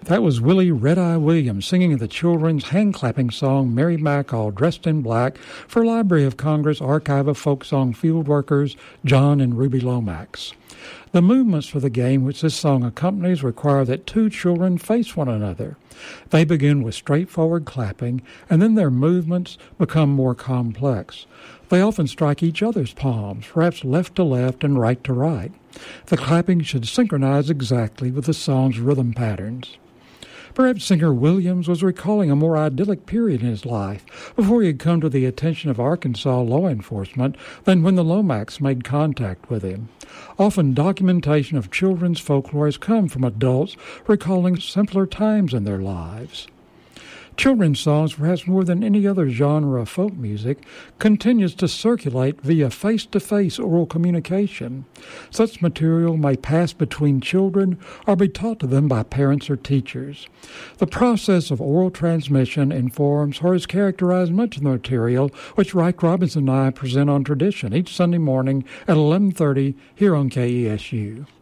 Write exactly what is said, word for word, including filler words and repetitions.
That was Willie Red Eye Williams singing the children's hand-clapping song Mary Mac All Dressed in Black for Library of Congress Archive of Folk Song field workers John and Ruby Lomax. The movements for the game which this song accompanies require that two children face one another. They begin with straightforward clapping, and then their movements become more complex. They often strike each other's palms, perhaps left to left and right to right. The clapping should synchronize exactly with the song's rhythm patterns. Perhaps singer Williams was recalling a more idyllic period in his life before he had come to the attention of Arkansas law enforcement than when the Lomax made contact with him. Often documentation of children's folklore has come from adults recalling simpler times in their lives. Children's songs, perhaps more than any other genre of folk music, continues to circulate via face-to-face oral communication. Such material may pass between children or be taught to them by parents or teachers. The process of oral transmission informs or has characterized much of the material which Reich Robinson and I present on Tradition each Sunday morning at eleven thirty here on K E S U.